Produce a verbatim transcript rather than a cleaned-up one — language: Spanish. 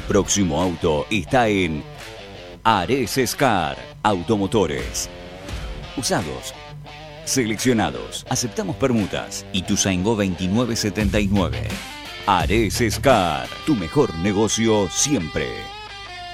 próximo auto está en Ares Car Automotores. Usados, seleccionados, aceptamos permutas. Ituzaingó veintinueve setenta y nueve. Ares Car, tu mejor negocio siempre.